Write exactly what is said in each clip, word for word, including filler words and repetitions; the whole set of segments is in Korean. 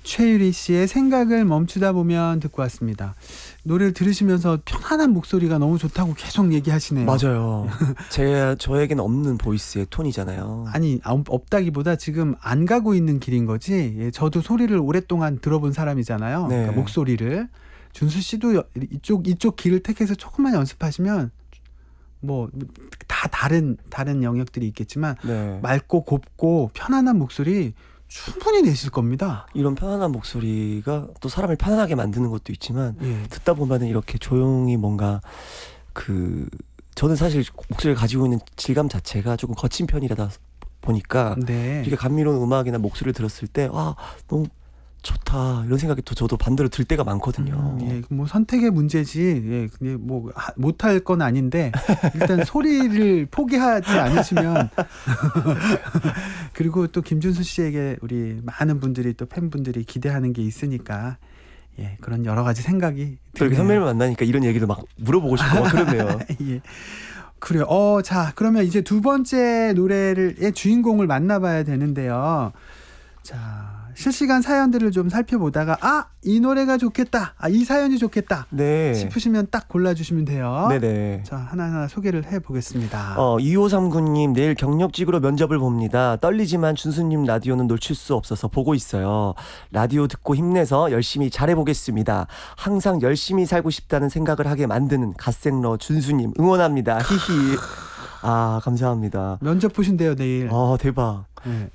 최유리 씨의 생각을 멈추다 보면 듣고 왔습니다. 노래를 들으시면서 편안한 목소리가 너무 좋다고 계속 얘기하시네요. 맞아요. 제 저에겐 없는 보이스의 톤이잖아요. 아니 없다기보다 지금 안 가고 있는 길인 거지. 예, 저도 소리를 오랫동안 들어본 사람이잖아요. 네. 그러니까 목소리를. 준수 씨도 이쪽 이쪽 길을 택해서 조금만 연습하시면 뭐 다 다른 다른 영역들이 있겠지만 네. 맑고 곱고 편안한 목소리 충분히 내실 겁니다. 이런 편안한 목소리가 또 사람을 편안하게 만드는 것도 있지만 예. 듣다 보면은 이렇게 조용히 뭔가 그 저는 사실 목소리를 가지고 있는 질감 자체가 조금 거친 편이라다 보니까 네. 이렇게 감미로운 음악이나 목소리를 들었을 때 아 너무 좋다 이런 생각이 또 저도 반대로 들 때가 많거든요. 음, 예, 뭐 선택의 문제지. 예, 근데 뭐 못할 건 아닌데 일단 소리를 포기하지 않으시면 그리고 또 김준수 씨에게 우리 많은 분들이 또 팬분들이 기대하는 게 있으니까 예, 그런 여러 가지 생각이 또 이렇게 선배님을 만나니까 이런 얘기도 막 물어보고 싶고 막 그러네요. 예. 그래요. 어, 자, 그러면 이제 두 번째 노래를 주인공을 만나봐야 되는데요. 자, 실시간 사연들을 좀 살펴보다가 아, 이 노래가 좋겠다. 아, 이 사연이 좋겠다. 네. 싶으시면 딱 골라주시면 돼요. 네네. 자, 하나하나 소개를 해보겠습니다. 어, 이오삼구 님 내일 경력직으로 면접을 봅니다. 떨리지만 준수님 라디오는 놓칠 수 없어서 보고 있어요. 라디오 듣고 힘내서 열심히 잘해보겠습니다. 항상 열심히 살고 싶다는 생각을 하게 만드는 갓생러 준수님 응원합니다. 히히. 아, 감사합니다. 면접 보신대요, 내일. 아, 대박. 네.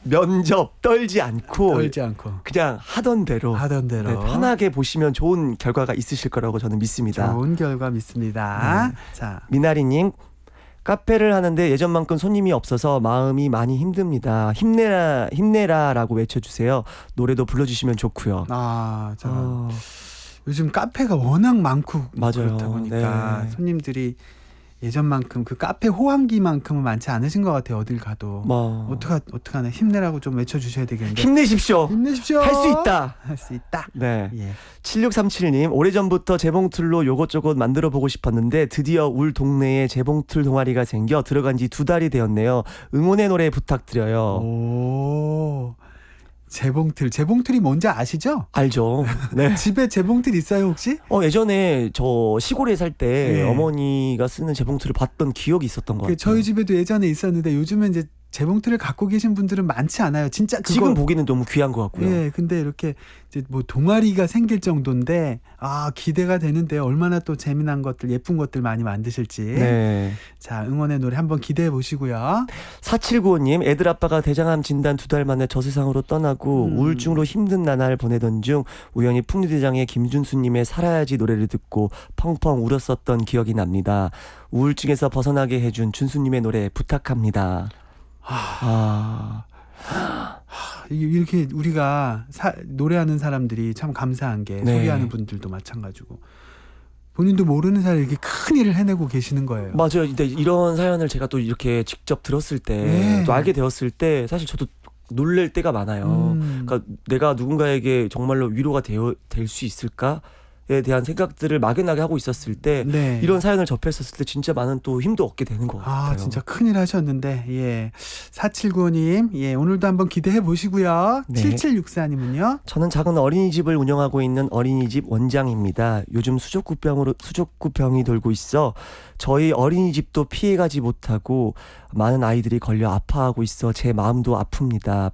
면접 떨지 않고 떨지 않고 그냥 하던 대로 하던 대로 네, 편하게 보시면 좋은 결과가 있으실 거라고 저는 믿습니다. 좋은 결과 믿습니다. 네. 자, 미나리님 카페를 하는데 예전만큼 손님이 없어서 마음이 많이 힘듭니다. 힘내라 힘내라라고 외쳐주세요. 노래도 불러주시면 좋고요. 아, 자, 어... 요즘 카페가 워낙 많고 맞아요. 그렇다 보니까 네. 손님들이 예전만큼 그 카페 호황기만큼은 많지 않으신 것 같아요. 어딜 가도. 뭐... 어떡하, 어떡하나 힘내라고 좀 외쳐주셔야 되겠는데. 힘내십시오. 힘내십시오. 할 수 있다. 할 수 있다. 네. 예. 칠육삼칠님 오래전부터 재봉틀로 요것저것 만들어 보고 싶었는데 드디어 울 동네에 재봉틀 동아리가 생겨 들어간 지 두 달이 되었네요. 응원의 노래 부탁드려요. 오, 재봉틀. 재봉틀이 뭔지 아시죠? 알죠. 네. 집에 재봉틀 있어요 혹시? 어 예전에 저 시골에 살 때 네. 어머니가 쓰는 재봉틀을 봤던 기억이 있었던 것 그 같아요. 저희 집에도 예전에 있었는데 요즘은 이제 재봉틀을 갖고 계신 분들은 많지 않아요. 진짜 그거 지금 보기는 너무 귀한 것 같고요. 예, 근데 이렇게 이제 뭐 동아리가 생길 정도인데 아, 기대가 되는데 얼마나 또 재미난 것들, 예쁜 것들 많이 만드실지. 네. 자, 응원의 노래 한번 기대해 보시고요. 사칠구오님 애들 아빠가 대장암 진단 두 달 만에 저 세상으로 떠나고 음. 우울증으로 힘든 나날 보내던 중 우연히 풍류대장의 김준수님의 살아야지 노래를 듣고 펑펑 울었었던 기억이 납니다. 우울증에서 벗어나게 해준 준수님의 노래 부탁합니다. 아... 이렇게 우리가 사, 노래하는 사람들이 참 감사한 게 네. 소리하는 분들도 마찬가지고 본인도 모르는 사이에 이렇게 큰 일을 해내고 계시는 거예요. 맞아요. 근데 이런 사연을 제가 또 이렇게 직접 들었을 때, 또 네. 알게 되었을 때 사실 저도 놀랄 때가 많아요. 음. 그러니까 내가 누군가에게 정말로 위로가 되어 될 수 있을까? 에 대한 생각들을 막연하게 하고 있었을 때 네. 이런 사연을 접했었을 때 진짜 많은 또 힘도 얻게 되는 것 같아요. 아, 진짜 큰일 하셨는데. 예. 사칠구오님, 예, 오늘도 한번 기대해 보시고요. 네. 칠칠육사님은요? 저는 작은 어린이집을 운영하고 있는 어린이집 원장입니다. 요즘 수족구병으로 수족구병이 돌고 있어 저희 어린이집도 피해가지 못하고 많은 아이들이 걸려 아파하고 있어 제 마음도 아픕니다.